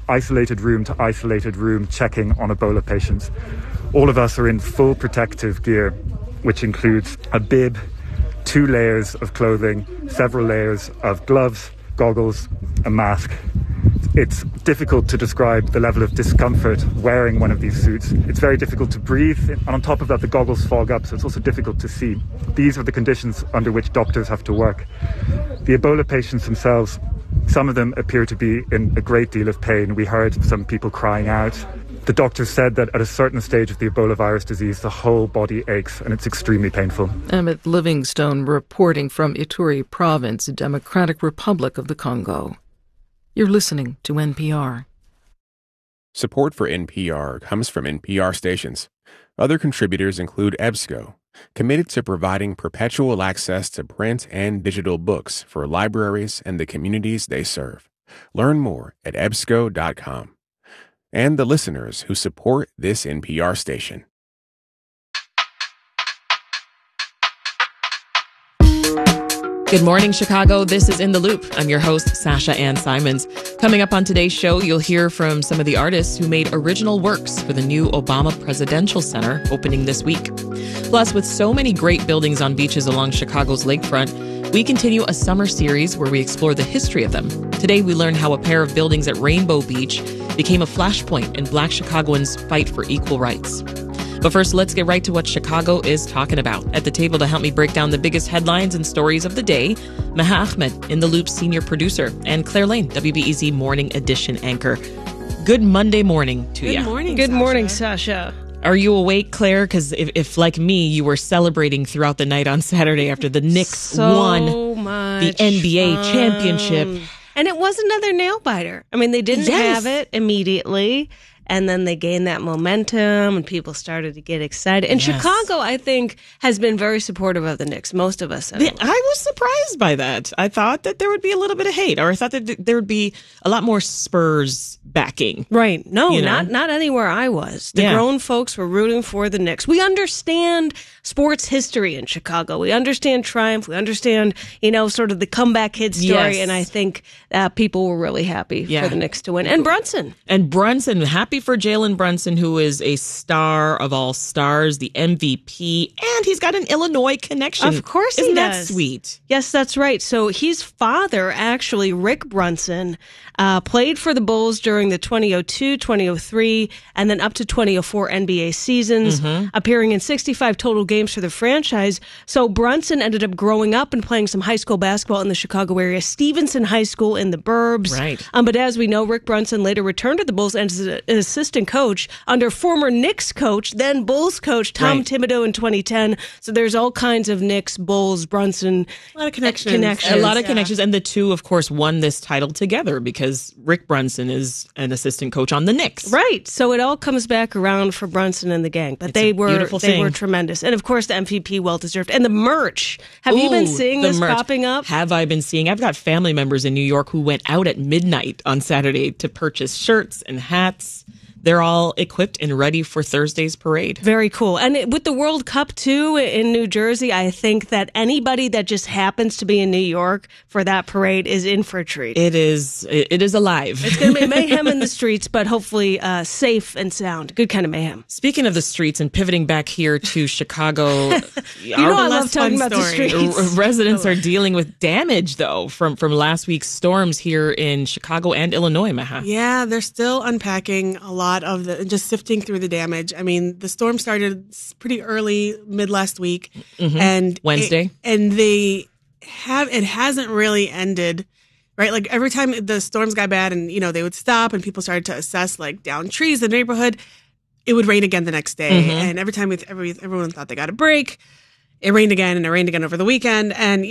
isolated room to isolated room checking on Ebola patients. All of us are in full protective gear, which includes a bib, 2 layers of clothing, several layers of gloves, goggles, a mask. It's difficult to describe the level of discomfort wearing one of these suits. It's very difficult to breathe, and on top of that, the goggles fog up, so it's also difficult to see. These are the conditions under which doctors have to work. The Ebola patients themselves, some of them appear to be in a great deal of pain. We heard some people crying out. The doctor said that at a certain stage of the Ebola virus disease, the whole body aches and it's extremely painful. Emmett Livingstone reporting from Ituri Province, Democratic Republic of the Congo. You're listening to NPR. Support for NPR comes from NPR stations. Other contributors include EBSCO, committed to providing perpetual access to print and digital books for libraries and the communities they serve. Learn more at ebsco.com. And the listeners who support this NPR station. Good morning, Chicago. This is In the Loop. I'm your host, Sasha Ann Simons. Coming up on today's show, you'll hear from some of the artists who made original works for the new Obama Presidential Center opening this week. Plus, with so many great buildings on beaches along Chicago's lakefront, we continue a summer series where we explore the history of them. Today, we learn how a pair of buildings at Rainbow Beach became a flashpoint in Black Chicagoans' fight for equal rights. But first, let's get right to what Chicago is talking about. At the table to help me break down the biggest headlines and stories of the day, Maha Ahmed, In the Loop senior producer, and Claire Lane, WBEZ Morning Edition anchor. Good Monday morning to you. Good morning, Good Sasha. morning, Sasha. Are you awake, Claire? Because if, like me, you were celebrating throughout the night on Saturday after the Knicks won the NBA championship. And it was another nail biter. I mean, they didn't have it immediately. And then they gained that momentum and people started to get excited. And Chicago, I think, has been very supportive of the Knicks. Most of us. I was surprised by that. I thought that there would be a little bit of hate, or I thought that there would be a lot more Spurs backing. Right. No, You know? not anywhere I was. The grown folks were rooting for the Knicks. We understand sports history in Chicago. We understand triumph. We understand, sort of the comeback kid story. Yes. And I think people were really happy for the Knicks to win. And Brunson. Happy for Jalen Brunson, who is a star of all stars, the MVP, and he's got an Illinois connection. Of course he Isn't does. that sweet? Yes, that's right. So his father, actually, Rick Brunson, played for the Bulls during the 2002, 2003, and then up to 2004 NBA seasons, appearing in 65 total games for the franchise. So Brunson ended up growing up and playing some high school basketball in the Chicago area, Stevenson High School in the burbs. Right. But as we know, Rick Brunson later returned to the Bulls as an assistant coach under former Knicks coach, then Bulls coach Tom Thibodeau in 2010. So there's all kinds of Knicks, Bulls, Brunson. A lot of connections. A lot of connections. And the two, of course, won this title together because Rick Brunson is an assistant coach on the Knicks. Right. So it all comes back around for Brunson and the gang. But they were tremendous. And of course, the MVP, well-deserved. And the merch. Have you been seeing this popping up? Have I been seeing? I've got family members in New York who went out at midnight on Saturday to purchase shirts and hats. They're all equipped and ready for Thursday's parade. Very cool. And with the World Cup, too, in New Jersey, I think that anybody that just happens to be in New York for that parade is in for a treat. It is alive. It's going to be mayhem in the streets, but hopefully safe and sound. Good kind of mayhem. Speaking of the streets and pivoting back here to Chicago, I love talking about the streets. Residents are dealing with damage, though, from last week's storms here in Chicago and Illinois, Maha. Yeah, they're still unpacking a lot of just sifting through the damage. I mean, the storm started pretty early, mid last week, and Wednesday, it hasn't really ended. Right, like every time the storms got bad, and they would stop, and people started to assess like down trees in the neighborhood, it would rain again the next day, and every time everyone thought they got a break. It rained again, and it rained again over the weekend, and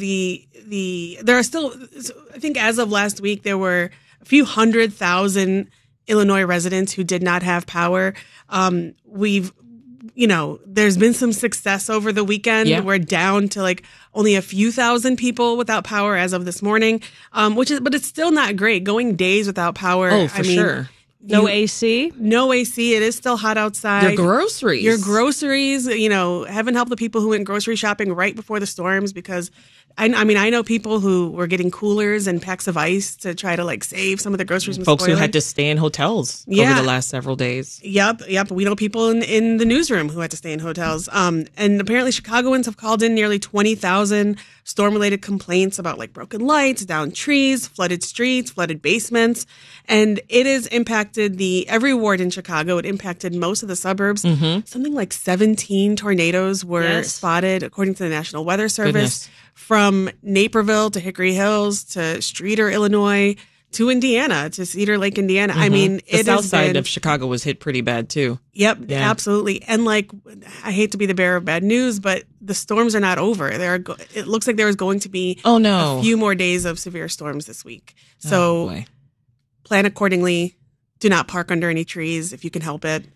there are still. I think as of last week, there were a few 100,000 Illinois residents who did not have power. There's been some success over the weekend. Yeah. We're down to like only a few thousand people without power as of this morning, but it's still not great. Going days without power. Oh, for sure. No AC? No AC. It is still hot outside. Your groceries. Heaven help the people who went grocery shopping right before the storms because I mean, I know people who were getting coolers and packs of ice to try to like save some of the groceries from Folks spoiling. who had to stay in hotels over the last several days. Yep. We know people in the newsroom who had to stay in hotels. And apparently Chicagoans have called in nearly 20,000 storm-related complaints about like broken lights, downed trees, flooded streets, flooded basements. And it has impacted every ward in Chicago. It impacted most of the suburbs. Something like 17 tornadoes were spotted, according to the National Weather Service, from Naperville to Hickory Hills to Streator, Illinois, to Indiana, to Cedar Lake, Indiana. I mean, the south side of Chicago was hit pretty bad too. Yep, absolutely. And like, I hate to be the bearer of bad news, but the storms are not over. It looks like there is going to be a few more days of severe storms this week. So plan accordingly. Do not park under any trees if you can help it.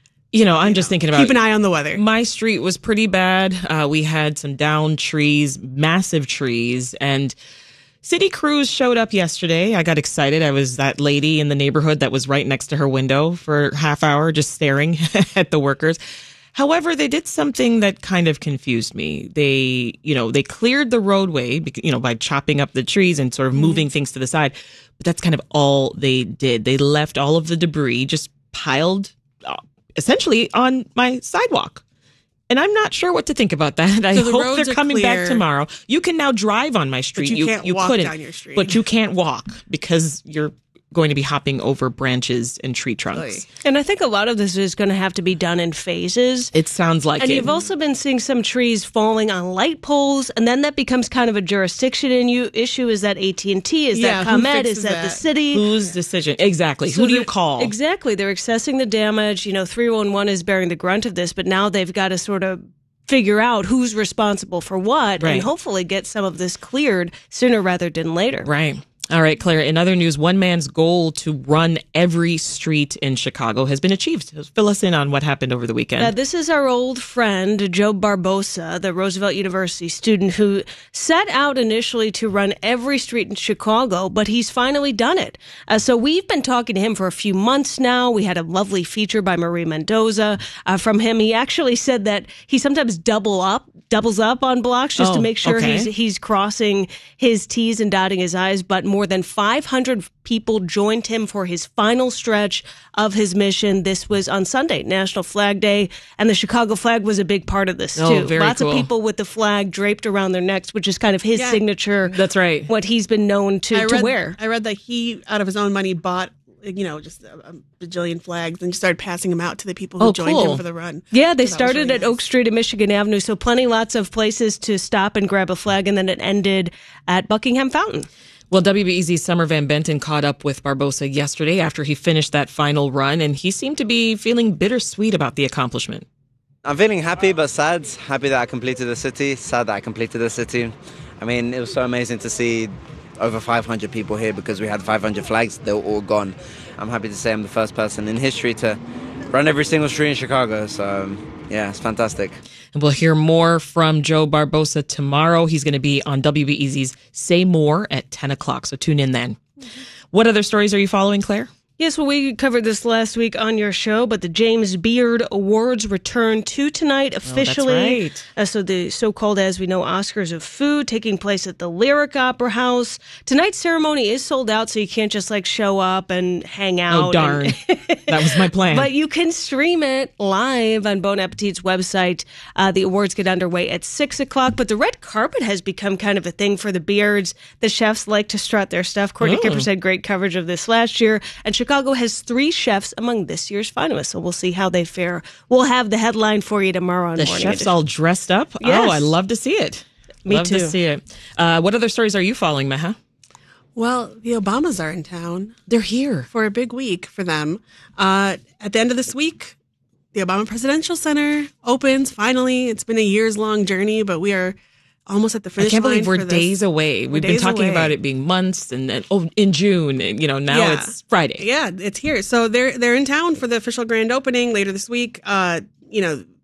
I'm just thinking about... Keep an eye on the weather. My street was pretty bad. We had some downed trees, massive trees, and city crews showed up yesterday. I got excited. I was that lady in the neighborhood that was right next to her window for a half hour just staring at the workers. However, they did something that kind of confused me. They cleared the roadway, by chopping up the trees and sort of moving things to the side. But that's kind of all they did. They left all of the debris just piled essentially on my sidewalk. And I'm not sure what to think about that. I hope they're coming back tomorrow. You can now drive on my street. But you can't walk down your street. But you can't walk because you're going to be hopping over branches and tree trunks. And I think a lot of this is going to have to be done in phases. It sounds like and you've also been seeing some trees falling on light poles, and then that becomes kind of a jurisdiction issue. Is that AT&T? Is that ComEd? Is that the city? Whose decision? Exactly. So who do you call? Exactly. They're assessing the damage. 311 is bearing the grunt of this, but now they've got to sort of figure out who's responsible for what and hopefully get some of this cleared sooner rather than later. Right. All right, Claire, in other news, one man's goal to run every street in Chicago has been achieved. Fill us in on what happened over the weekend. This is our old friend, Joe Barbosa, the Roosevelt University student who set out initially to run every street in Chicago, but he's finally done it. So we've been talking to him for a few months now. We had a lovely feature by Marie Mendoza from him. He actually said that he sometimes doubles up on blocks just to make sure he's crossing his T's and dotting his I's, but more than 500 people joined him for his final stretch of his mission. This was on Sunday, National Flag Day, and the Chicago flag was a big part of this too. Lots of people with the flag draped around their necks, which is kind of his signature. That's right. What he's been known to wear. I read that he, out of his own money, bought just a bajillion flags and just started passing them out to the people who joined him for the run. Yeah, they started at Oak Street and Michigan Avenue, so lots of places to stop and grab a flag, and then it ended at Buckingham Fountain. Well, WBEZ's Summer Van Benton caught up with Barbosa yesterday after he finished that final run, and he seemed to be feeling bittersweet about the accomplishment. I'm feeling happy but sad. Happy that I completed the city, sad that I completed the city. I mean, it was so amazing to see over 500 people here because we had 500 flags. They were all gone. I'm happy to say I'm the first person in history to run every single street in Chicago. So, yeah, it's fantastic. And we'll hear more from Joe Barbosa tomorrow. He's going to be on WBEZ's Say More at 10 o'clock. So tune in then. What other stories are you following, Claire? Yes, well, we covered this last week on your show, but the James Beard Awards return to tonight officially. That's right. So the so-called, as we know, Oscars of Food taking place at the Lyric Opera House. Tonight's ceremony is sold out, so you can't just show up and hang out. Oh, darn. That was my plan. But you can stream it live on Bon Appetit's website. The awards get underway at 6 o'clock, but the red carpet has become kind of a thing for the Beards. The chefs like to strut their stuff. Courtney Kippers had great coverage of this last year, and Chicago has 3 chefs among this year's finalists, so we'll see how they fare. We'll have the headline for you tomorrow on the Morning chefs Edition. all dressed up? Yes. Oh, I love to see it. Me love too. to see it. What other stories are you following, Meha? Well, the Obamas are in town. They're here. For a big week for them. At the end of this week, the Obama Presidential Center opens. Finally, it's been a years-long journey, but we are almost at the finish line. I can't believe we're days away. We've been talking about it being months and in June, now it's Friday. Yeah, it's here. So they're in town for the official grand opening later this week.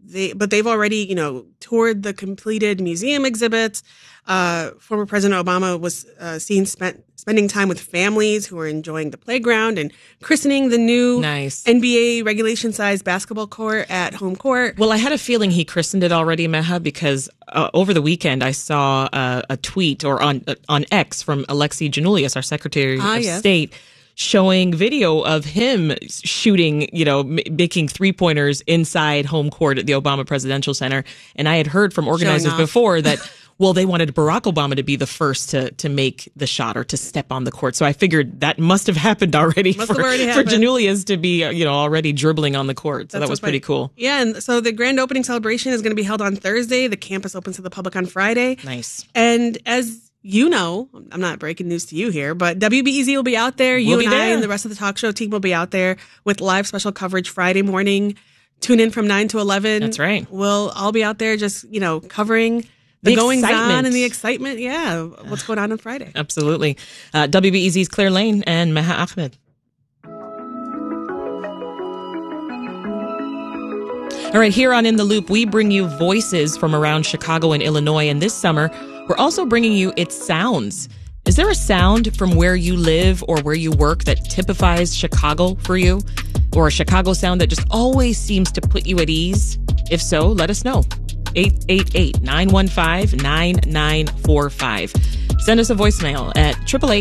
they've already, toured the completed museum exhibits. Former President Obama was seen spending time with families who are enjoying the playground and christening the new NBA regulation-sized basketball court at home court. Well, I had a feeling he christened it already, Meha, because over the weekend I saw a tweet or on X from Alexei Giannoulias, our Secretary of State, showing video of him shooting, making three-pointers inside home court at the Obama Presidential Center. And I had heard from organizers before that, well, they wanted Barack Obama to be the first to make the shot or to step on the court. So I figured that must have happened already for Giannoulias to be, already dribbling on the court. So that was pretty cool. Yeah, and so the grand opening celebration is going to be held on Thursday. The campus opens to the public on Friday. Nice. And as you know, I'm not breaking news to you here, but WBEZ will be out there. I and the rest of the talk show team will be out there with live special coverage Friday morning. Tune in from 9 to 11. That's right. We'll all be out there just, covering the goings on and the excitement. Yeah, what's going on Friday. Absolutely. WBEZ's Claire Lane and Meha Ahmed. All right, here on In the Loop, we bring you voices from around Chicago and Illinois. And this summer, we're also bringing you its sounds. Is there a sound from where you live or where you work that typifies Chicago for you? Or a Chicago sound that just always seems to put you at ease? If so, let us know. 888-915-9945. Send us a voicemail at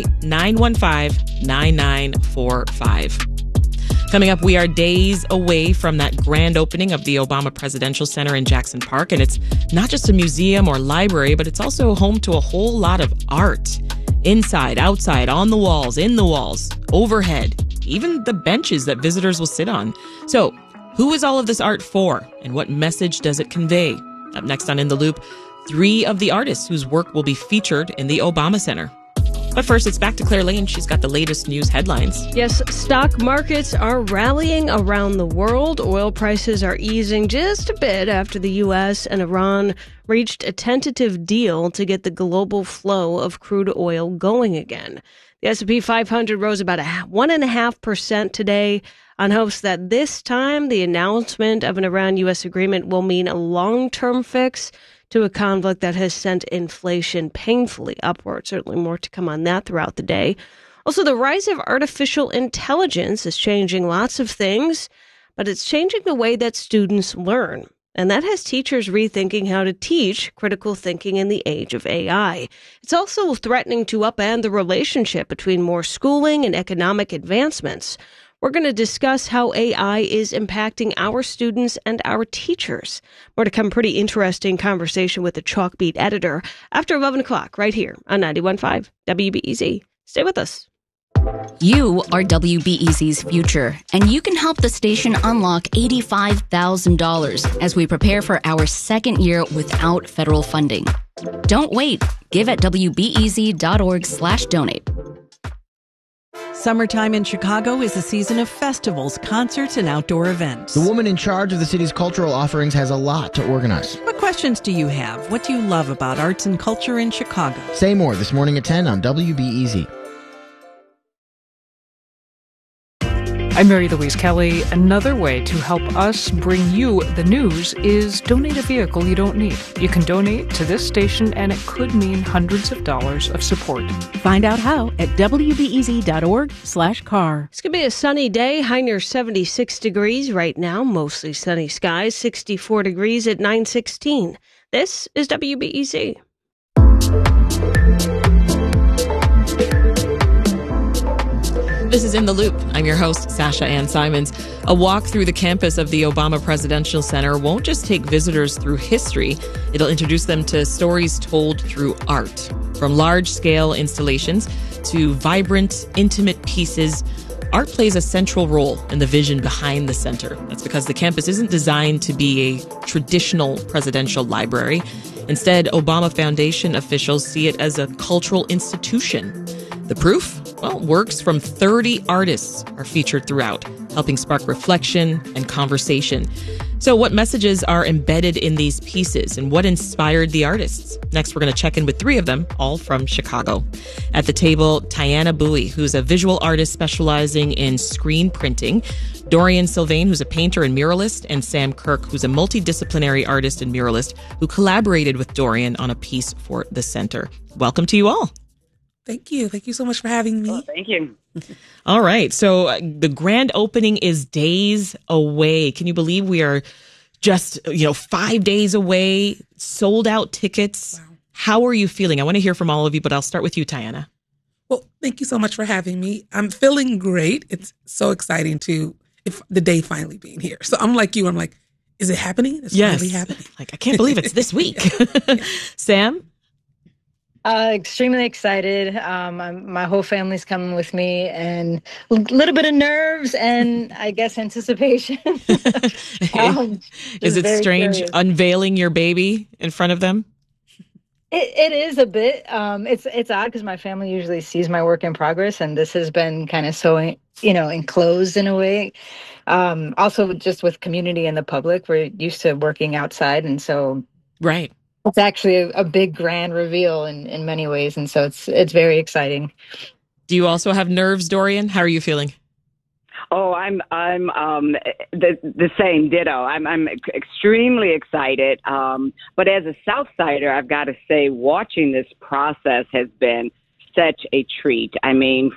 888-915-9945. Coming up, we are days away from that grand opening of the Obama Presidential Center in Jackson Park. And it's not just a museum or library, but it's also home to a whole lot of art. Inside, outside, on the walls, in the walls, overhead, even the benches that visitors will sit on. So, who is all of this art for? And what message does it convey? Up next on In the Loop, 3 of the artists whose work will be featured in the Obama Center. But first, it's back to Claire Lane. She's got the latest news headlines. Yes, stock markets are rallying around the world. Oil prices are easing just a bit after the U.S. and Iran reached a tentative deal to get the global flow of crude oil going again. The S&P 500 rose about 1.5% today on hopes that this time the announcement of an Iran-U.S. agreement will mean a long-term fix to a conflict that has sent inflation painfully upward. Certainly more to come on that throughout the day. Also, the rise of artificial intelligence is changing lots of things, but it's changing the way that students learn. And that has teachers rethinking how to teach critical thinking in the age of AI. It's also threatening to upend the relationship between more schooling and economic advancements. We're going to discuss how AI is impacting our students and our teachers. More to come, pretty interesting conversation with the Chalkbeat editor after 11 o'clock right here on 91.5 WBEZ. Stay with us. You are WBEZ's future, and you can help the station unlock $85,000 as we prepare for our second year without federal funding. Don't wait. Give at WBEZ.org/donate. Summertime in Chicago is a season of festivals, concerts, and outdoor events. The woman in charge of the city's cultural offerings has a lot to organize. What questions do you have? What do you love about arts and culture in Chicago? Say more this morning at 10 on WBEZ. I'm Mary Louise Kelly. Another way to help us bring you the news is donate a vehicle you don't need. You can donate to this station, and it could mean hundreds of dollars of support. Find out how at WBEZ.org/car. It's going to be a sunny day, high near 76 degrees right now, mostly sunny skies, 64 degrees at 9:16. This is WBEZ. This is In the Loop. I'm your host, Sasha Ann Simons. A walk through the campus of the Obama Presidential Center won't just take visitors through history. It'll introduce them to stories told through art. From large-scale installations to vibrant, intimate pieces, art plays a central role in the vision behind the center. That's because the campus isn't designed to be a traditional presidential library. Instead, Obama Foundation officials see it as a cultural institution. The proof? Well, works from 30 artists are featured throughout, helping spark reflection and conversation. So what messages are embedded in these pieces and what inspired the artists? Next, we're going to check in with 3 of them, all from Chicago. At the table, Tiana Bowie, who's a visual artist specializing in screen printing, Dorian Sylvain, who's a painter and muralist, and Sam Kirk, who's a multidisciplinary artist and muralist who collaborated with Dorian on a piece for the center. Welcome to you all. Thank you. Thank you so much for having me. Oh, thank you. All right. So the grand opening is days away. Can you believe we are just, 5 days away, sold out tickets? Wow. How are you feeling? I want to hear from all of you, but I'll start with you, Tiana. Well, thank you so much for having me. I'm feeling great. It's so exciting if the day finally being here. So I'm like you. I'm like, is it happening? It's finally happening. Like, I can't believe it's this week. Sam? Extremely excited. My whole family's coming with me, and a little bit of nerves and I guess anticipation. Is it strange unveiling your baby in front of them? It is a bit. It's odd because my family usually sees my work in progress, and this has been kind of so enclosed in a way. Also, just with community and the public, we're used to working outside, and so right. It's actually a big grand reveal in many ways, and so it's very exciting. Do you also have nerves, Dorian? How are you feeling? Oh, I'm the same, ditto. I'm extremely excited. But as a Southsider, I've got to say, watching this process has been such a treat. I mean,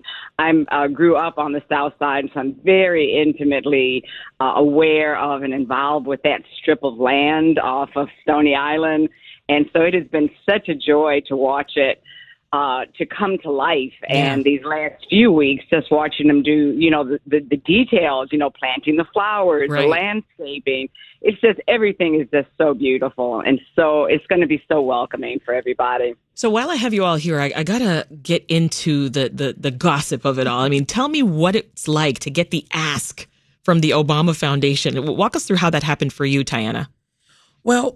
I grew up on the South Side, so I'm very intimately aware of and involved with that strip of land off of Stony Island. And so it has been such a joy to watch it to come to life. And these last few weeks, just watching them do, the details, planting the flowers, the landscaping. It's just, everything is just so beautiful. And so it's going to be so welcoming for everybody. So while I have you all here, I got to get into the gossip of it all. I mean, tell me what it's like to get the ask from the Obama Foundation. Walk us through how that happened for you, Tiana. Well,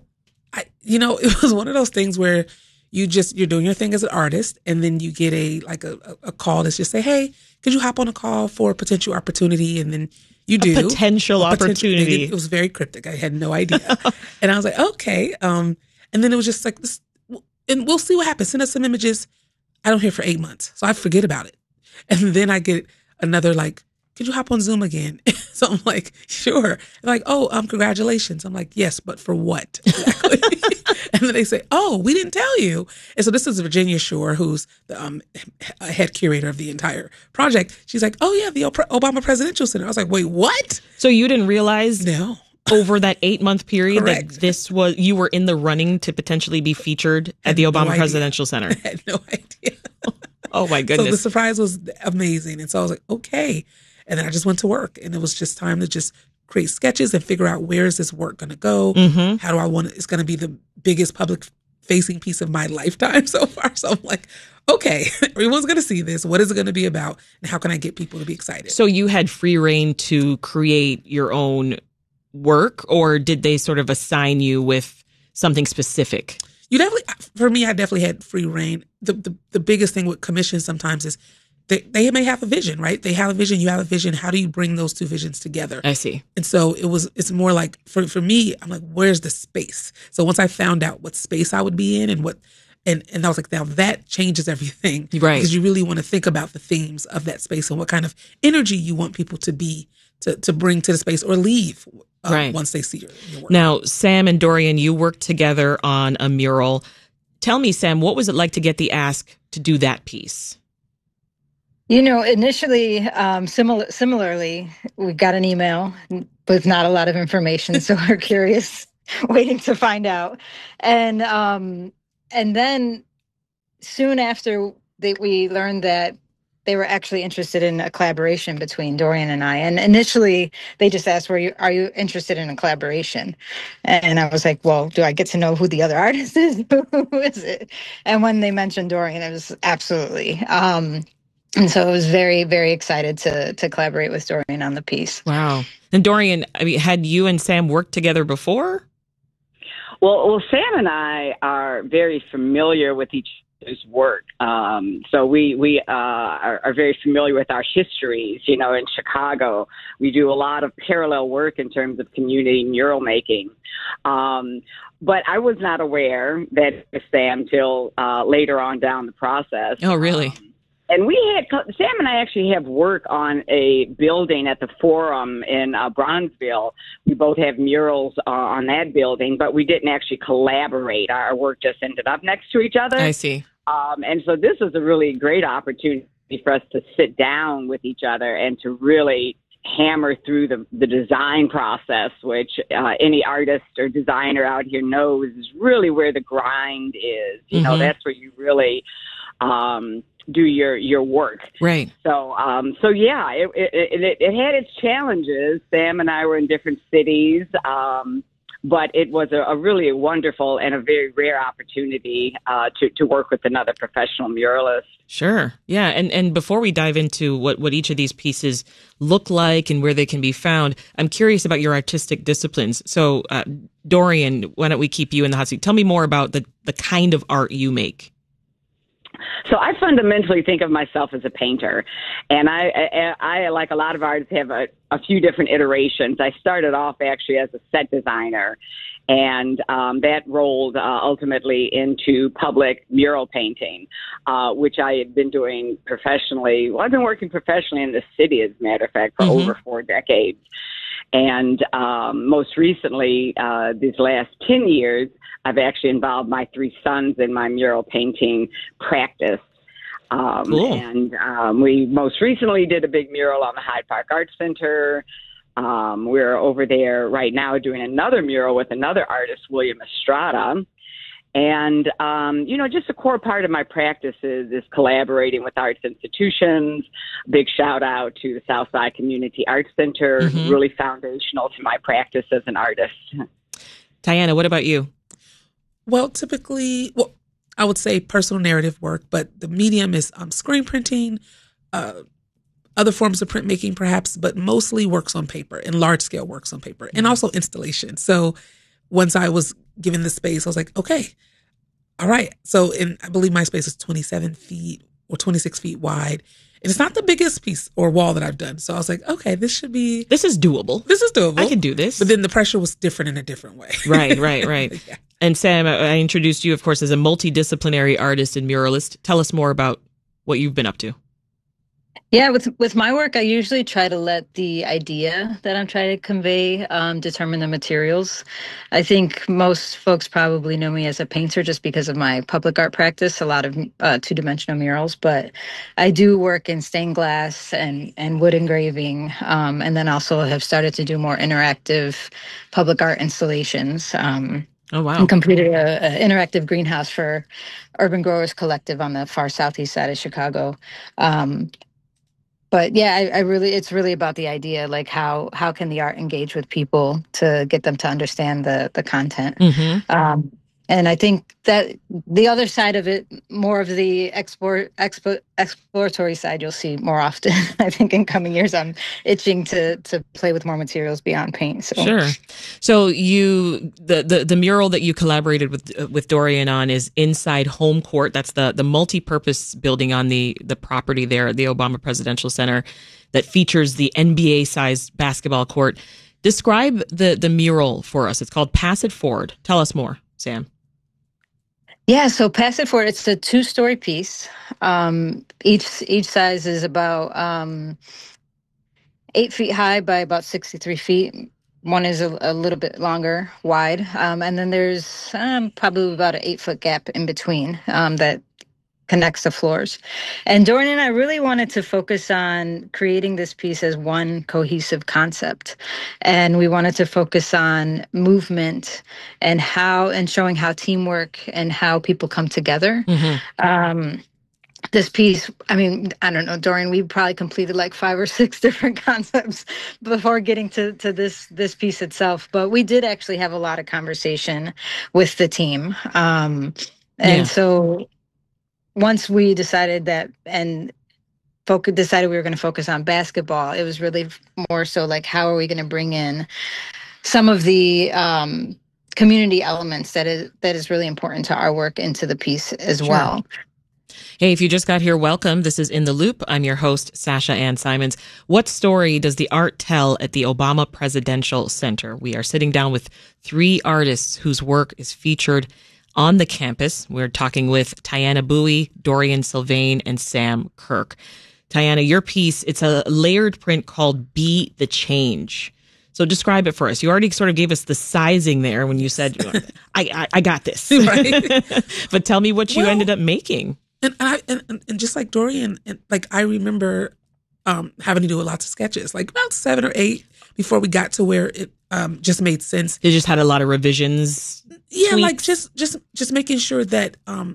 it was one of those things where you're doing your thing as an artist, and then you get a call that's just say, hey, could you hop on a call for a potential opportunity? And then you do. Potential opportunity. It was very cryptic. I had no idea. And I was like, okay. And then it was just like this, and we'll see what happens. Send us some images. I don't hear for 8 months. So I forget about it. And then I get another could you hop on Zoom again? So I'm like, sure. They're like, oh, congratulations. I'm like, yes, but for what exactly? And then they say, oh, we didn't tell you. And so this is Virginia Shore, who's the head curator of the entire project. She's like, oh, yeah, the Obama Presidential Center. I was like, wait, what? So you didn't realize no. over that 8-month period Correct. that you were in the running to potentially be featured at the Obama Presidential Center? I had no idea. Oh, my goodness. So the surprise was amazing. And so I was like, okay. And then I just went to work, and it was just time to just create sketches and figure out, where is this work going to go? Mm-hmm. How do I want it? It's going to be the biggest public facing piece of my lifetime so far. So I'm like, okay, everyone's going to see this. What is it going to be about? And how can I get people to be excited? So you had free reign to create your own work, or did they sort of assign you with something specific? For me, I definitely had free reign. The biggest thing with commissions sometimes is they may have a vision, right? They have a vision, you have a vision. How do you bring those two visions together? I see. And so it's more like, for me, I'm like, where's the space? So once I found out what space I would be in and I was like, now that changes everything. Right. Because you really want to think about the themes of that space and what kind of energy you want people to be, to bring to the space or leave once they see your work. Now, Sam and Dorian, you worked together on a mural. Tell me, Sam, what was it like to get the ask to do that piece? Initially, similarly, we got an email with not a lot of information, so we're curious, waiting to find out. And then soon after we learned that they were actually interested in a collaboration between Dorian and I. And initially, they just asked, are you interested in a collaboration? And I was like, well, do I get to know who the other artist is? Who is it? And when they mentioned Dorian, it was absolutely. And so I was very, very excited to collaborate with Dorian on the piece. Wow. And Dorian, had you and Sam worked together before? Well, Sam and I are very familiar with each work. So we are very familiar with our histories. You know, in Chicago, we do a lot of parallel work in terms of community mural making. But I was not aware that it was Sam till later on down the process. Oh, really? And Sam and I actually have work on a building at the Forum in Bronzeville. We both have murals on that building, but we didn't actually collaborate. Our work just ended up next to each other. I see. And so this is a really great opportunity for us to sit down with each other and to really hammer through the design process, which any artist or designer out here knows is really where the grind is. You know, that's where you really do your work. Right. So yeah, it had its challenges. Sam and I were in different cities, but it was a really wonderful and a very rare opportunity to work with another professional muralist. Sure. Yeah. And before we dive into what each of these pieces look like and where they can be found, I'm curious about your artistic disciplines. So, Dorian, why don't we keep you in the hot seat? Tell me more about the kind of art you make. So I fundamentally think of myself as a painter, and I like a lot of artists, have a few different iterations. I started off actually as a set designer, and that rolled ultimately into public mural painting, which I had been doing professionally. Well, I've been working professionally in the city, as a matter of fact, for over 4 decades. And most recently, these last 10 years, I've actually involved my 3 sons in my mural painting practice. Cool. And we most recently did a big mural on the Hyde Park Art Center. We're over there right now doing another mural with another artist, William Estrada. And, just a core part of my practice is collaborating with arts institutions. Big shout out to the Southside Community Arts Center, really foundational to my practice as an artist. Diana, what about you? Well, typically, I would say personal narrative work, but the medium is screen printing, other forms of printmaking perhaps, but mostly works on paper and large scale works on paper and also installation. So once I was given the space, I was like, okay, all right. So I believe my space is 27 feet or 26 feet wide. And it's not the biggest piece or wall that I've done. So I was like, okay, this is doable. This is doable. I can do this. But then the pressure was different in a different way. Right. Yeah. And Sam, I introduced you, of course, as a multidisciplinary artist and muralist. Tell us more about what you've been up to. Yeah, with my work, I usually try to let the idea that I'm trying to convey determine the materials. I think most folks probably know me as a painter just because of my public art practice, a lot of two-dimensional murals, but I do work in stained glass and wood engraving, and then also have started to do more interactive public art installations. Oh, wow. And completed an interactive greenhouse for Urban Growers Collective on the far southeast side of Chicago. But yeah, it's really about the idea, like how can the art engage with people to get them to understand the content. And I think that the other side of it, more of the exploratory side, you'll see more often. I think in coming years, I'm itching to play with more materials beyond paint. So. Sure. So the mural that you collaborated with Dorian on is inside Home Court. That's the multi-purpose building on the property there at the Obama Presidential Center that features the NBA-sized basketball court. Describe the mural for us. It's called Pass It Forward. Tell us more, Sam. Yeah, so Pass It Forward, it's a 2-story piece. Each size is about 8 feet high by about 63 feet. One is a little bit longer, wide. And then there's probably about an 8-foot gap in between that connects the floors. And Dorian and I really wanted to focus on creating this piece as one cohesive concept. And we wanted to focus on movement and showing how teamwork and how people come together. This piece, I mean, I don't know, Dorian, we probably completed like 5 or 6 different concepts before getting to this piece itself. But we did actually have a lot of conversation with the team. So once we decided that decided we were going to focus on basketball, it was really more so like, how are we going to bring in some of the community elements that is really important to our work into the piece as well. Hey, if you just got here, welcome. This is In the Loop. I'm your host, Sasha Ann Simons. What story does the art tell at the Obama Presidential Center? We are sitting down with 3 artists whose work is featured on the campus. We're talking with Tiana Bowie, Dorian Sylvain, and Sam Kirk. Tiana, your piece, it's a layered print called Be the Change. So describe it for us. You already sort of gave us the sizing there when you said, I got this. Right. But tell me what you ended up making. And just like Dorian, and like I remember having to do lots of sketches, like about 7 or 8 before we got to where it just made sense. You just had a lot of revisions. Yeah, tweaks. like just making sure that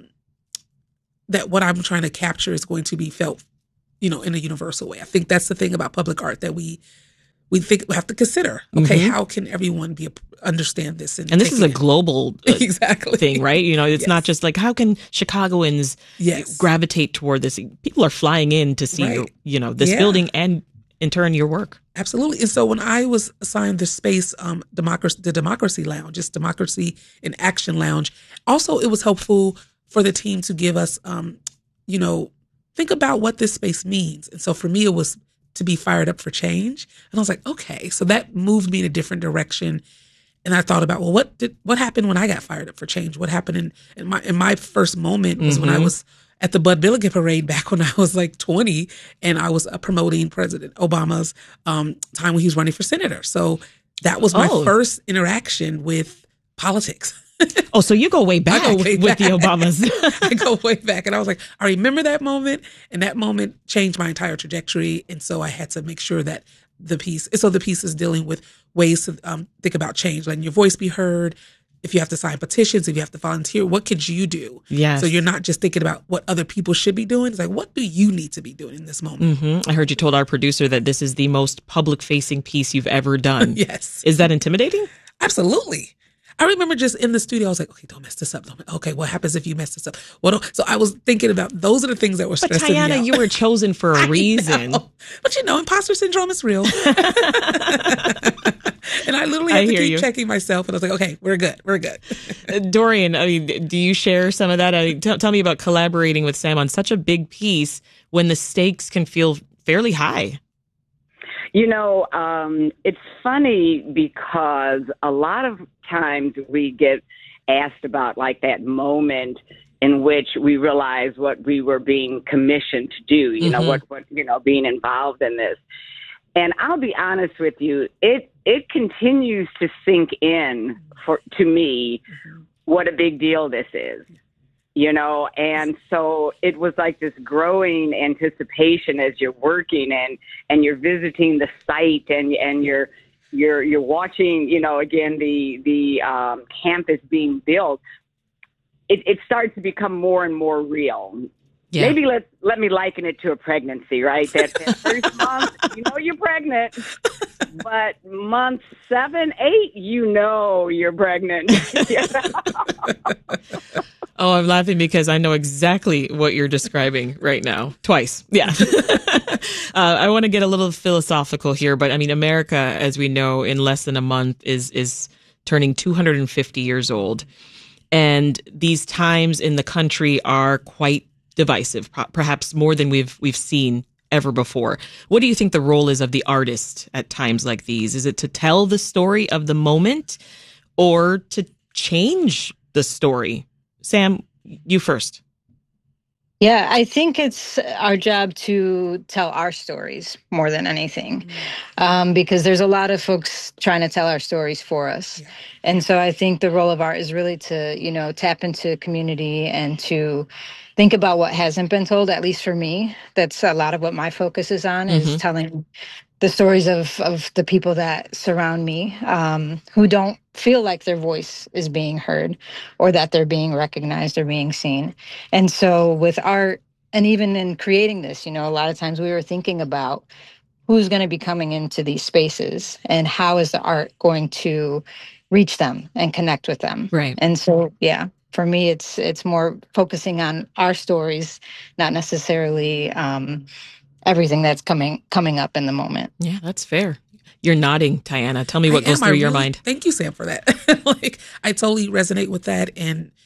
that what I'm trying to capture is going to be felt, in a universal way. I think that's the thing about public art that we think we have to consider. Okay, how can everyone understand this? And this is a global exactly thing, right? It's not just like, how can Chicagoans gravitate toward this? People are flying in to see this building and in turn your work. Absolutely. And so when I was assigned the space, the Democracy Lounge, just Democracy in Action Lounge, also it was helpful for the team to give us, think about what this space means. And so for me, it was to be fired up for change. And I was like, okay, so that moved me in a different direction. And I thought about, well, what happened when I got fired up for change? What happened in my first moment was when I was at the Bud Billiken parade back when I was like 20, and I was promoting President Obama's time when he was running for senator. So that was my first interaction with politics. Oh, so you go way back with the Obamas. I go way back. And I was like, I remember that moment. And that moment changed my entire trajectory. And so I had to make sure that the piece is dealing with ways to think about change, letting your voice be heard. If you have to sign petitions, if you have to volunteer, what could you do? Yes. So you're not just thinking about what other people should be doing. It's like, what do you need to be doing in this moment? Mm-hmm. I heard you told our producer that this is the most public-facing piece you've ever done. Yes. Is that intimidating? Absolutely. I remember just in the studio, I was like, okay, don't mess this up. Okay, what happens if you mess this up? So I was thinking about those are the things that were stressing me out. But Tiana, you were chosen for a reason. But imposter syndrome is real. And I literally had to keep checking myself. And I was like, okay, we're good. Dorian, do you share some of that? Tell me about collaborating with Sam on such a big piece when the stakes can feel fairly high. It's funny because a lot of times we get asked about like that moment in which we realize what we were being commissioned to do, what being involved in this. And I'll be honest with you, it continues to sink in to me what a big deal this is. And so it was like this growing anticipation as you're working and you're visiting the site and you're watching, again, the campus being built. It starts to become more and more real. Yeah. Maybe let me liken it to a pregnancy, right? That first month, you're pregnant, but month 7, 8, you're pregnant. Oh, I'm laughing because I know exactly what you're describing right now. Twice. Yeah. I want to get a little philosophical here, but I mean, America, as we know, in less than a month is turning 250 years old. And these times in the country are quite divisive, perhaps more than we've seen ever before. What do you think the role is of the artist at times like these? Is it to tell the story of the moment or to change the story? Sam, you first. Yeah, I think it's our job to tell our stories more than anything, because there's a lot of folks trying to tell our stories for us. Yeah. And so I think the role of art is really to, tap into community and to think about what hasn't been told, at least for me. That's a lot of what my focus is on, is telling the stories of the people that surround me, who don't feel like their voice is being heard or that they're being recognized or being seen. And so with art, and even in creating this, a lot of times we were thinking about who's going to be coming into these spaces and how is the art going to reach them and connect with them. Right. And so, yeah, for me, it's more focusing on our stories, not necessarily everything that's coming up in the moment. Yeah, that's fair. You're nodding, Tiana. Tell me what goes through your mind. Thank you, Sam, for that. I totally resonate with that. And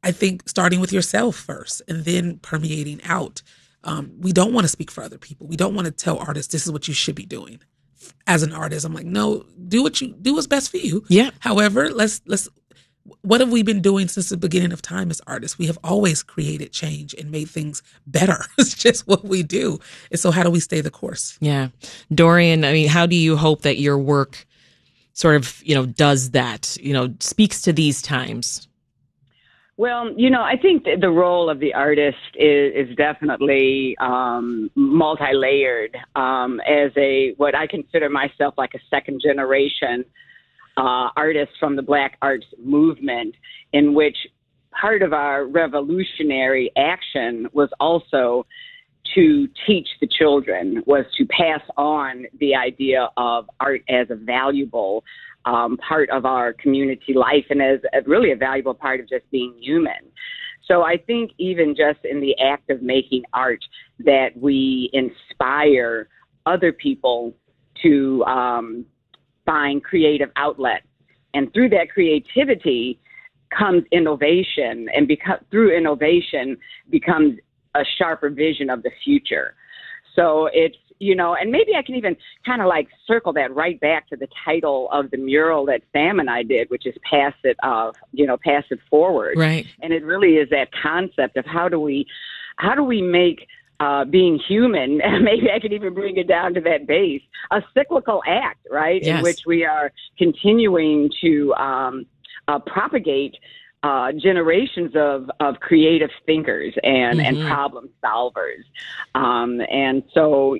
I think starting with yourself first and then permeating out. We don't want to speak for other people. We don't want to tell artists this is what you should be doing. As an artist, I'm like, no, do what's best for you. Yeah. However, what have we been doing since the beginning of time as artists? We have always created change and made things better. It's just what we do. And so how do we stay the course? Yeah. Dorian, I mean, how do you hope that your work sort of, does that, speaks to these times? Well, I think that the role of the artist is definitely multi-layered. As what I consider myself like a second generation artist from the Black arts movement, in which part of our revolutionary action was also to teach the children, was to pass on the idea of art as a valuable part of our community life and as really a valuable part of just being human. So I think even just in the act of making art that we inspire other people to find creative outlets. And through that creativity comes innovation, and through innovation becomes a sharper vision of the future. So it's, and maybe I can even kind of like circle that right back to the title of the mural that Sam and I did, which is Pass It Forward. Right. And it really is that concept of how do we make being human, maybe I could even bring it down to that base, a cyclical act, right? Yes. In which we are continuing to propagate generations of creative thinkers and problem solvers. And so,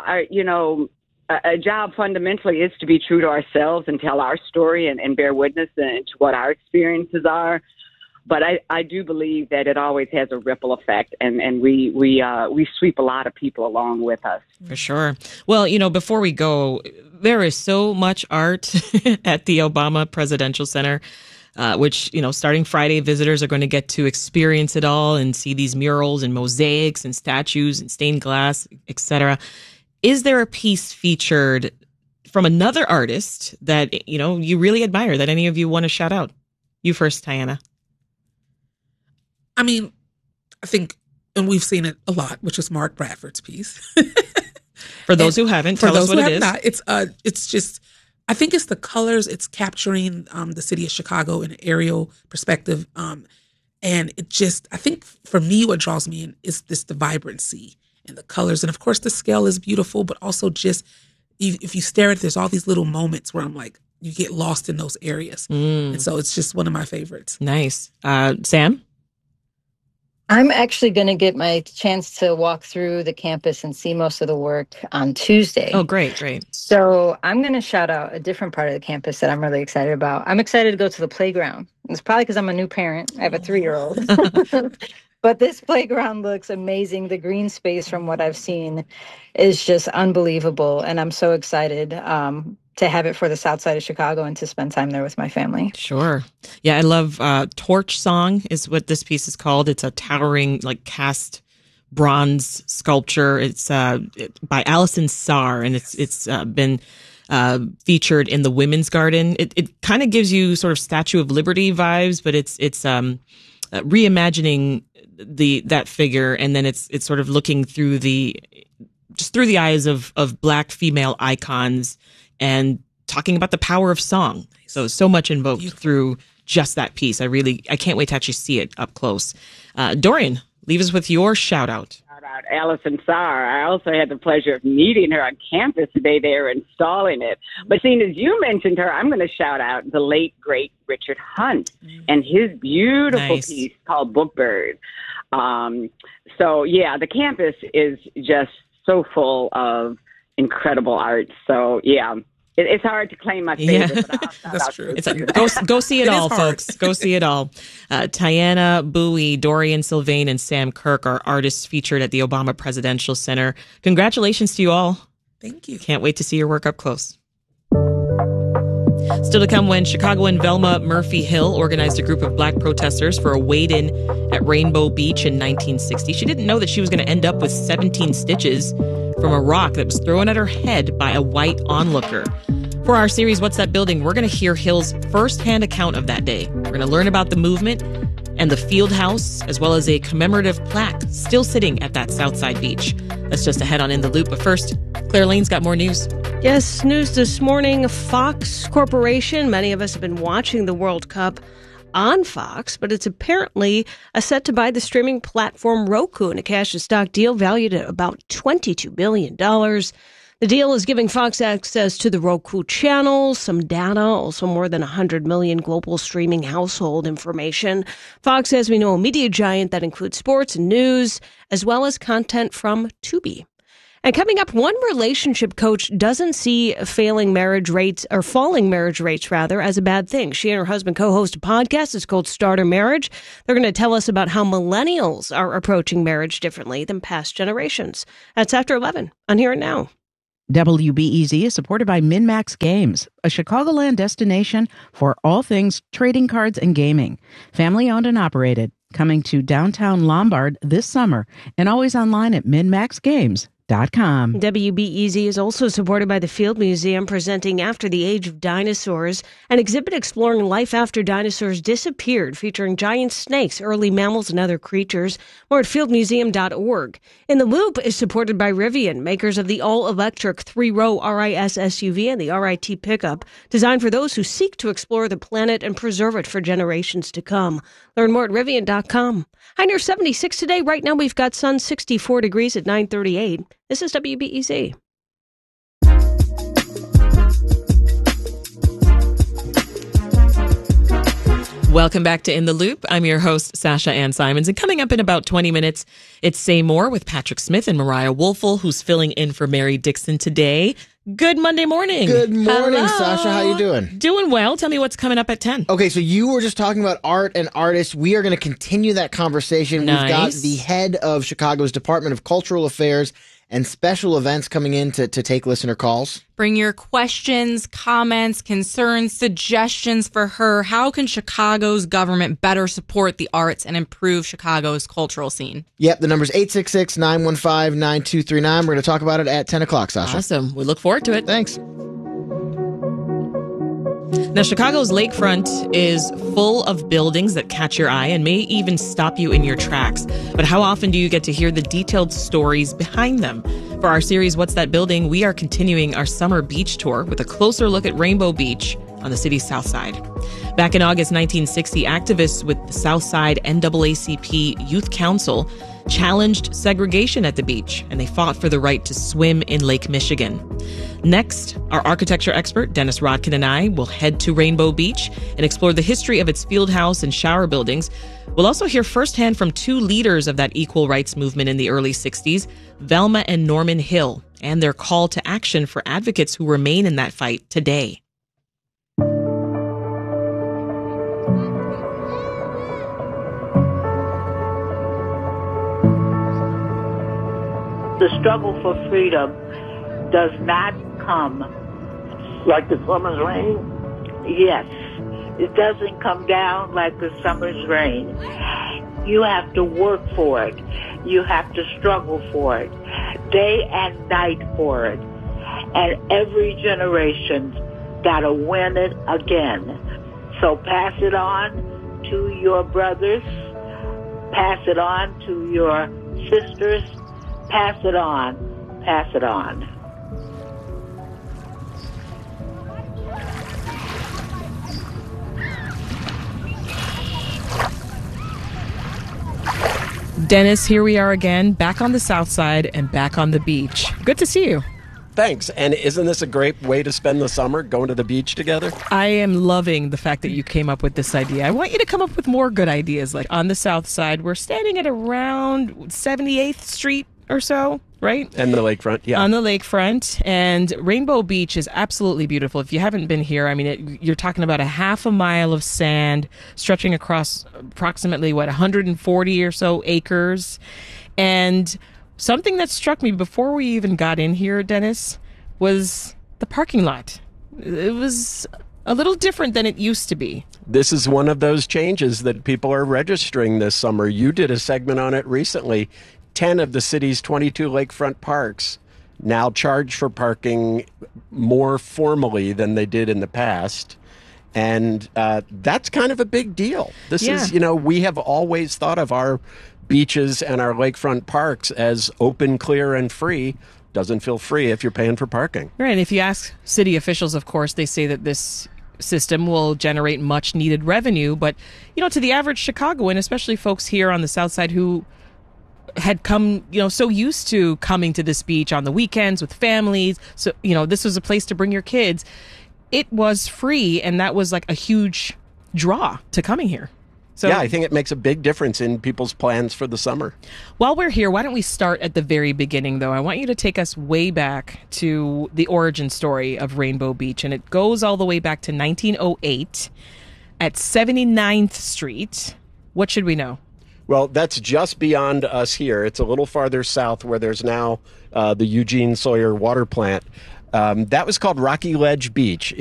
a job fundamentally is to be true to ourselves and tell our story and bear witness to what our experiences are. But I do believe that it always has a ripple effect, and we sweep a lot of people along with us. For sure. Well, before we go, there is so much art at the Obama Presidential Center, which, starting Friday, visitors are going to get to experience it all and see these murals and mosaics and statues and stained glass, etc. Is there a piece featured from another artist that, you really admire that any of you want to shout out? You first, Tiana. I mean, I think, and we've seen it a lot, which is Mark Bradford's piece. For those who haven't, tell us what it is. Not, it's just, I think it's the colors. It's capturing the city of Chicago in an aerial perspective. And it just, I think for me, what draws me in is the vibrancy and the colors. And of course, the scale is beautiful, but also just, if you stare at it, there's all these little moments where I'm like, you get lost in those areas. And so it's just one of my favorites. Nice. Sam? I'm actually going to get my chance to walk through the campus and see most of the work on Tuesday. Oh, great. So I'm going to shout out a different part of the campus that I'm really excited about. I'm excited to go to the playground. It's probably because I'm a new parent. I have a 3-year-old. But this playground looks amazing. The green space, from what I've seen, is just unbelievable. And I'm so excited to have it for the South Side of Chicago and to spend time there with my family. Sure. Yeah, I love Torch Song is what this piece is called. It's a towering, cast bronze sculpture. It's by Allison Sarr, and it's been featured in the Women's Garden. It kind of gives you sort of Statue of Liberty vibes, but it's reimagining that figure, and then it's sort of looking through the eyes of Black female icons and talking about the power of song. So much invoked through just that piece. I can't wait to actually see it up close. Dorian, leave us with your shout out. Shout out Allison Sarr. I also had the pleasure of meeting her on campus the day they were installing it. But seeing as you mentioned her, I'm going to shout out the late, great Richard Hunt and his beautiful piece called Bookbird. The campus is just so full of incredible art. So, it's hard to claim my favorite. But that's true. Go see it all, folks. Go see it all. Tiana Bowie, Dorian Sylvain, and Sam Kirk are artists featured at the Obama Presidential Center. Congratulations to you all. Thank you. Can't wait to see your work up close. Still to come, when Chicagoan Velma Murphy Hill organized a group of Black protesters for a wade-in at Rainbow Beach in 1960. She didn't know that she was going to end up with 17 stitches from a rock that was thrown at her head by a white onlooker. For our series, What's That Building?, we're going to hear Hill's first-hand account of that day. We're going to learn about the movement, and the field house, as well as a commemorative plaque still sitting at that Southside beach. That's just ahead on In the Loop. But first, Claire Lane's got more news. Yes, news this morning. Fox Corporation. Many of us have been watching the World Cup on Fox, but it's apparently set to buy the streaming platform Roku in a cash-to-stock deal valued at about $22 billion. The deal is giving Fox access to the Roku channel, some data, also more than 100 million global streaming household information. Fox, as we know, a media giant that includes sports and news, as well as content from Tubi. And coming up, one relationship coach doesn't see falling marriage rates as a bad thing. She and her husband co-host a podcast. It's called Starter Marriage. They're going to tell us about how millennials are approaching marriage differently than past generations. That's after 11 on Here and Now. WBEZ is supported by MinMax Games, a Chicagoland destination for all things trading cards and gaming. Family owned and operated. Coming to downtown Lombard this summer and always online at MinMaxGames.com. WBEZ is also supported by the Field Museum, presenting After the Age of Dinosaurs, an exhibit exploring life after dinosaurs disappeared, featuring giant snakes, early mammals, and other creatures. More at fieldmuseum.org. In the Loop is supported by Rivian, makers of the all-electric 3-row RIS SUV and the RIT pickup, designed for those who seek to explore the planet and preserve it for generations to come. Learn more at Rivian.com. High near 76 today. Right now we've got sun, 64 degrees at 9:38. This is WBEZ. Welcome back to In the Loop. I'm your host, Sasha Ann Simons. And coming up in about 20 minutes, it's Say More with Patrick Smith and Mariah Woelfel, who's filling in for Mary Dixon today. Good Monday morning. Good morning, Hello. Sasha. How you doing? Doing well. Tell me what's coming up at 10. Okay, so you were just talking about art and artists. We are going to continue that conversation. Nice. We've got the head of Chicago's Department of Cultural Affairs and special events coming in to take listener calls. Bring your questions, comments, concerns, suggestions for her. How can Chicago's government better support the arts and improve Chicago's cultural scene? Yep, the number's 866-915-9239. We're going to talk about it at 10 o'clock, Sasha. Awesome. We look forward to it. Thanks. Now, Chicago's lakefront is full of buildings that catch your eye and may even stop you in your tracks. But how often do you get to hear the detailed stories behind them? For our series, What's That Building?, we are continuing our summer beach tour with a closer look at Rainbow Beach on the city's south side. Back in August 1960, activists with the Southside NAACP Youth Council challenged segregation at the beach, and they fought for the right to swim in Lake Michigan. Next, our architecture expert, Dennis Rodkin, and I will head to Rainbow Beach and explore the history of its field house and shower buildings. We'll also hear firsthand from two leaders of that equal rights movement in the early 60s, Velma and Norman Hill, and their call to action for advocates who remain in that fight today. The struggle for freedom does not come like the summer's rain. Yes, it doesn't come down like the summer's rain. You have to work for it. You have to struggle for it, day and night for it. And every generation's gotta win it again. So pass it on to your brothers, pass it on to your sisters, pass it on, pass it on. Dennis, here we are again, back on the south side and back on the beach. Good to see you. Thanks. And isn't this a great way to spend the summer, going to the beach together? I am loving the fact that you came up with this idea. I want you to come up with more good ideas. Like on the south side, we're standing at around 78th Street or so, right? And the lakefront, yeah. On the lakefront. And Rainbow Beach is absolutely beautiful. If you haven't been here, I mean, you're talking about a half a mile of sand stretching across approximately, 140 or so acres. And something that struck me before we even got in here, Dennis, was the parking lot. It was a little different than it used to be. This is one of those changes that people are registering this summer. You did a segment on it recently. 10 of the city's 22 lakefront parks now charge for parking more formally than they did in the past. And that's kind of a big deal. This is, we have always thought of our beaches and our lakefront parks as open, clear, and free. Doesn't feel free if you're paying for parking. Right. And if you ask city officials, of course, they say that this system will generate much needed revenue. But, to the average Chicagoan, especially folks here on the South Side who had come, so used to coming to this beach on the weekends with families. So, this was a place to bring your kids. It was free, and that was like a huge draw to coming here. So, yeah, I think it makes a big difference in people's plans for the summer. While we're here, why don't we start at the very beginning, though? I want you to take us way back to the origin story of Rainbow Beach, and it goes all the way back to 1908 at 79th Street. What should we know? Well, that's just beyond us here. It's a little farther south where there's now the Eugene Sawyer water plant. That was called Rocky Ledge Beach.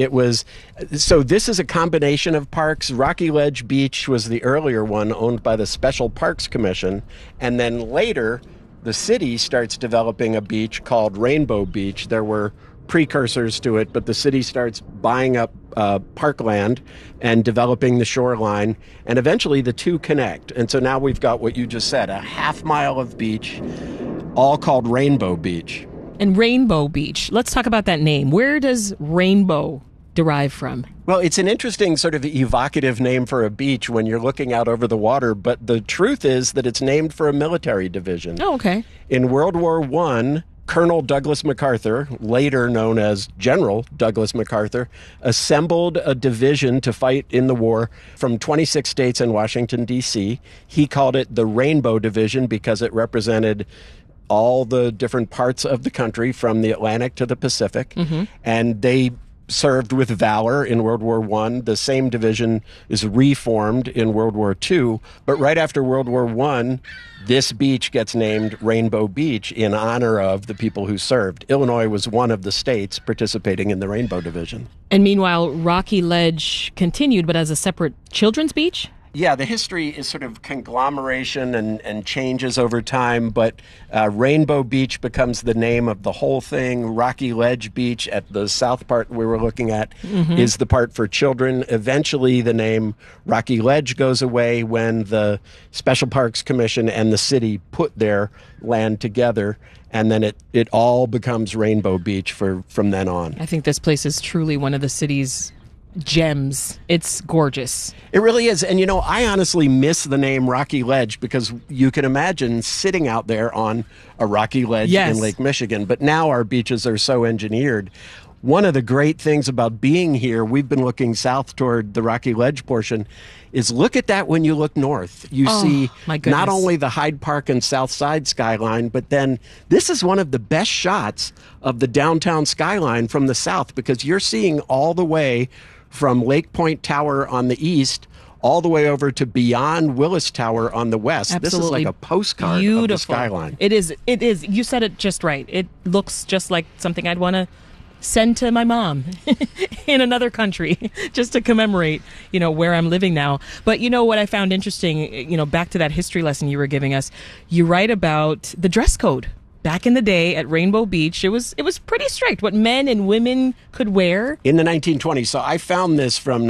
So this is a combination of parks. Rocky Ledge Beach was the earlier one, owned by the Special Parks Commission. And then later, the city starts developing a beach called Rainbow Beach. There were precursors to it, but the city starts buying up parkland and developing the shoreline. And eventually the two connect. And so now we've got what you just said, a half mile of beach, all called Rainbow Beach. And Rainbow Beach, let's talk about that name. Where does rainbow derive from? Well, it's an interesting sort of evocative name for a beach when you're looking out over the water, but the truth is that it's named for a military division. Oh, okay. In World War I, Colonel Douglas MacArthur, later known as General Douglas MacArthur, assembled a division to fight in the war from 26 states and Washington, D.C. He called it the Rainbow Division because it represented all the different parts of the country from the Atlantic to the Pacific. Mm-hmm. And they served with valor in World War I. The same division is reformed in World War II. But right after World War I, this beach gets named Rainbow Beach in honor of the people who served. Illinois was one of the states participating in the Rainbow Division. And meanwhile, Rocky Ledge continued, but as a separate children's beach? Yeah, the history is sort of conglomeration and changes over time, but Rainbow Beach becomes the name of the whole thing. Rocky Ledge Beach at the south part we were looking at is the part for children. Eventually, the name Rocky Ledge goes away when the Special Parks Commission and the city put their land together, and then it all becomes Rainbow Beach from then on. I think this place is truly one of the city's gems. It's gorgeous. It really is. And, I honestly miss the name Rocky Ledge because you can imagine sitting out there on a rocky ledge in Lake Michigan. But now our beaches are so engineered. One of the great things about being here, we've been looking south toward the Rocky Ledge portion, is look at that when you look north. You see not only the Hyde Park and South Side skyline, but then this is one of the best shots of the downtown skyline from the south because you're seeing all the way from Lake Point Tower on the east all the way over to beyond Willis Tower on the west. Absolutely. This is like a postcard Beautiful. Of the skyline. It is. You said it just right. It looks just like something I'd want to send to my mom in another country just to commemorate, where I'm living now. But what I found interesting, back to that history lesson you were giving us, you write about the dress code. Back in the day at Rainbow Beach, it was pretty strict what men and women could wear. In the 1920s. So I found this from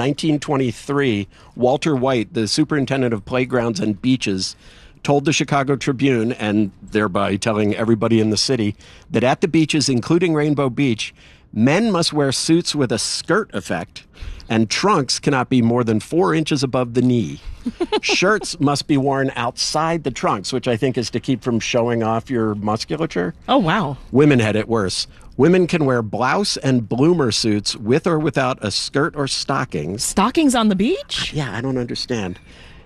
1923. Walter White, the superintendent of playgrounds and beaches, told the Chicago Tribune, and thereby telling everybody in the city, that at the beaches, including Rainbow Beach, men must wear suits with a skirt effect, and trunks cannot be more than 4 inches above the knee. Shirts must be worn outside the trunks, which I think is to keep from showing off your musculature. Oh, wow. Women had it worse. Women can wear blouse and bloomer suits with or without a skirt or stockings. Stockings on the beach? Yeah, I don't understand.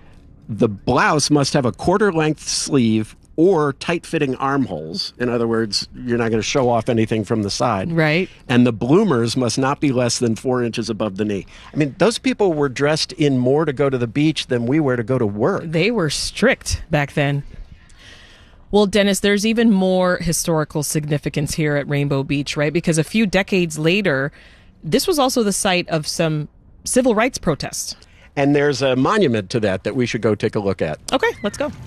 The blouse must have a quarter-length sleeve or tight-fitting armholes. In other words, you're not going to show off anything from the side. Right. And the bloomers must not be less than 4 inches above the knee. I mean, those people were dressed in more to go to the beach than we were to go to work. They were strict back then. Well, Dennis, there's even more historical significance here at Rainbow Beach, right? Because a few decades later, this was also the site of some civil rights protests. And there's a monument to that we should go take a look at. Okay, let's go.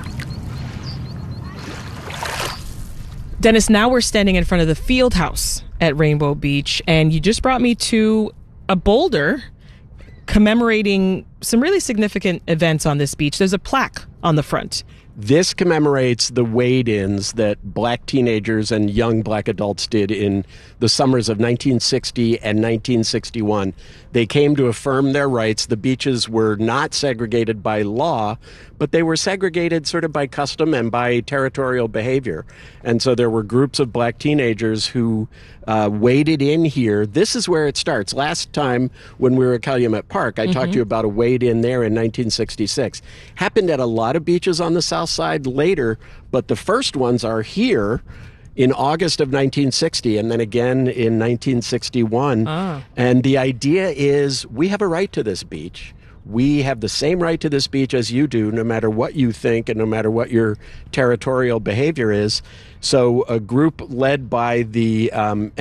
Dennis, now we're standing in front of the Field House at Rainbow Beach, and you just brought me to a boulder commemorating some really significant events on this beach. There's a plaque on the front. This commemorates the wade-ins that black teenagers and young black adults did in the summers of 1960 and 1961. They came to affirm their rights. The beaches were not segregated by law, but they were segregated sort of by custom and by territorial behavior. And so there were groups of black teenagers who waded in here. This is where it starts. Last time when we were at Calumet Park, I talked to you about a wade-in there in 1966. Happened at a lot of beaches on the south side later, but the first ones are here in August of 1960 and then again in 1961. And the idea is we have a right to this beach. We have the same right to this beach as you do, no matter what you think and no matter what your territorial behavior is. So a group led by the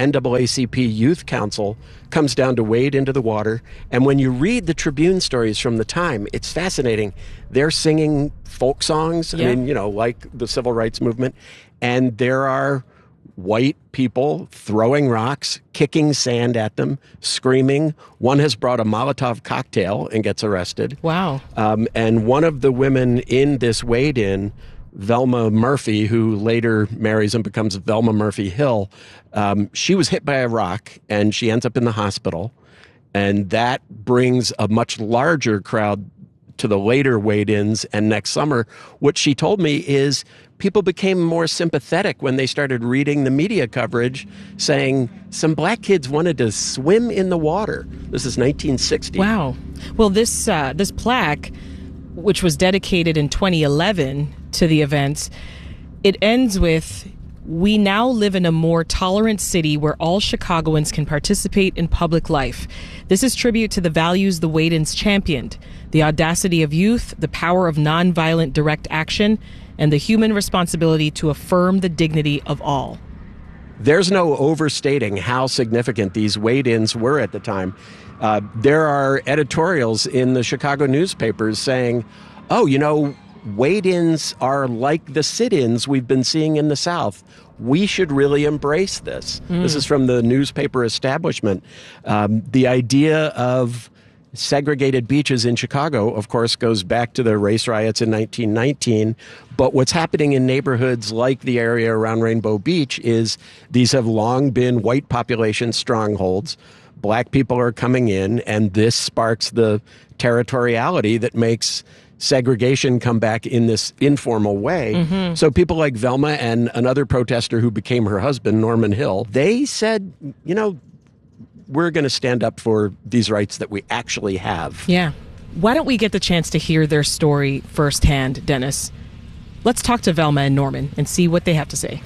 NAACP Youth Council comes down to wade into the water. And when you read the Tribune stories from the time, it's fascinating. They're singing folk songs, I mean, you know, like the civil rights movement. And there are white people throwing rocks, kicking sand at them, screaming. One has brought a Molotov cocktail and gets arrested. Wow. And one of the women in this wade-in, Velma Murphy, who later marries and becomes Velma Murphy Hill, she was hit by a rock and she ends up in the hospital. And that brings a much larger crowd to the later wade-ins. And next summer, what she told me is people became more sympathetic when they started reading the media coverage saying some black kids wanted to swim in the water. This is 1960. Wow. Well, this plaque, which was dedicated in 2011 to the event, it ends with, "We now live in a more tolerant city where all Chicagoans can participate in public life. This is tribute to the values the Wade-ins championed, the audacity of youth, the power of nonviolent direct action, and the human responsibility to affirm the dignity of all." There's no overstating how significant these wade-ins were at the time. There are editorials in the Chicago newspapers saying, oh, you know, wade-ins are like the sit-ins we've been seeing in the South. We should really embrace this. This is from the newspaper establishment. The idea of segregated beaches in Chicago, of course, goes back to the race riots in 1919. But what's happening in neighborhoods like the area around Rainbow Beach is these have long been white population strongholds. Black people are coming in, and this sparks the territoriality that makes segregation come back in this informal way. So people like Velma and another protester who became her husband, Norman Hill, they said, you know, we're going to stand up for these rights that we actually have. Yeah. Why don't we get the chance to hear their story firsthand, Dennis? Let's talk to Velma and Norman and see what they have to say.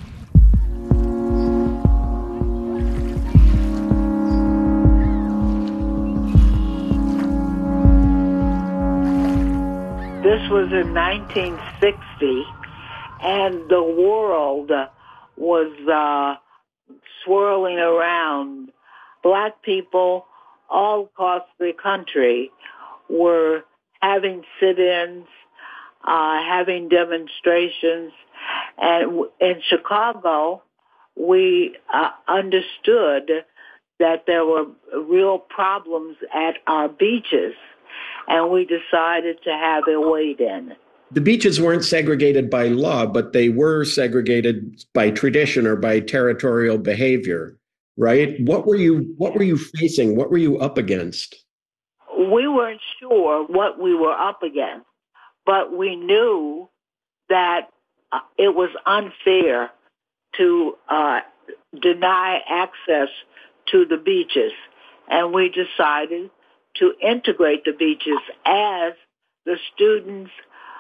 This was in 1960, and the world was swirling around. Black people all across the country were having sit-ins, having demonstrations. And in Chicago, we understood that there were real problems at our beaches, and we decided to have a wade-in. The beaches weren't segregated by law, but they were segregated by tradition or by territorial behavior. Right? What were you facing? What were you up against? We weren't sure what we were up against, but we knew that it was unfair to deny access to the beaches. And we decided to integrate the beaches as the students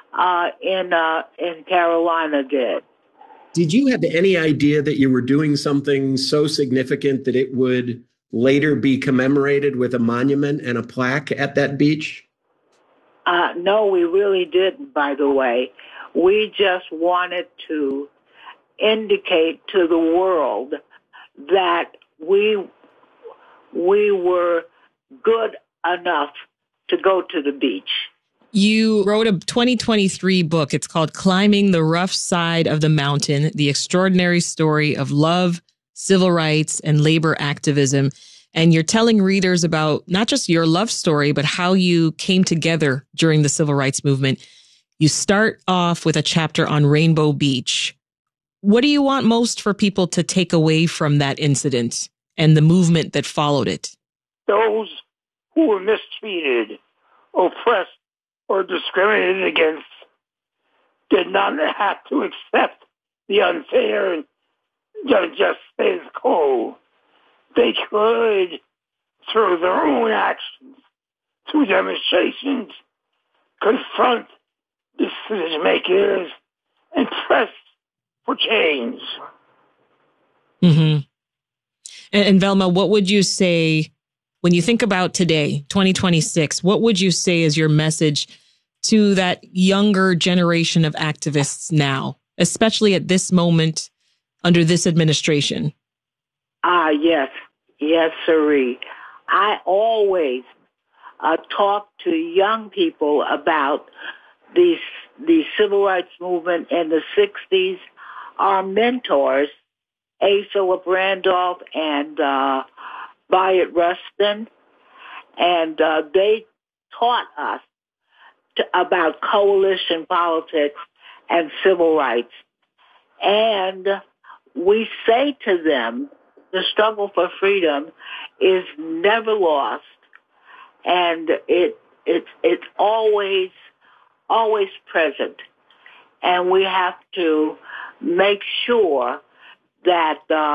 in Carolina did. Did you have any idea that you were doing something so significant that it would later be commemorated with a monument and a plaque at that beach? No, we really didn't, by the way. We just wanted to indicate to the world that we were good enough to go to the beach. You wrote a 2023 book. It's called Climbing the Rough Side of the Mountain, The Extraordinary Story of Love, civil rights and labor activism. And you're telling readers about not just your love story, but how you came together during the civil rights movement. You start off with a chapter on Rainbow Beach. What do you want most for people to take away from that incident and the movement that followed it? Those who were mistreated, oppressed, or discriminated against did not have to accept the unfair and just status quo. They could, through their own actions, through demonstrations, confront decision makers and press for change. Mm-hmm. And Velma, what would you say when you think about today, 2026, what would you say is your message to that younger generation of activists now, especially at this moment under this administration? Yes, sirree. I always talk to young people about the civil rights movement in the 60s. Our mentors, A. Philip Randolph and Bayard Rustin, and they taught us about coalition politics and civil rights. And we say to them, the struggle for freedom is never lost, and it's always present. And we have to make sure that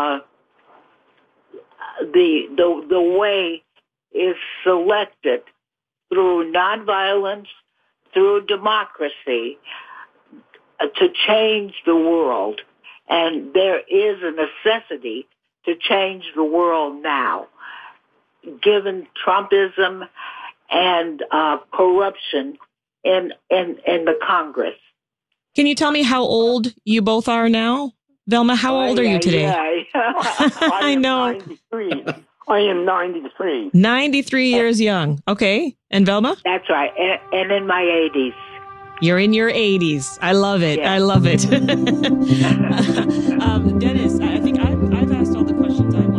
the way is selected through nonviolence, through democracy, to change the world. And there is a necessity to change the world now, given Trumpism and corruption in the Congress. Can you tell me how old you both are now? Velma, how old are you today? I know. 93. I am 93. 93 years young. Okay. And Velma? That's right. And in my 80s. You're in your 80s. I love it. Yeah. I love it. Dennis, I think